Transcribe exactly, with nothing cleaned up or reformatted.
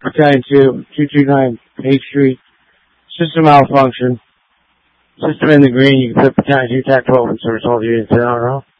Battalion two, two two nine H Street. System malfunction. System in the green. You can put Battalion two, T A C twelve and service all the units in on and off.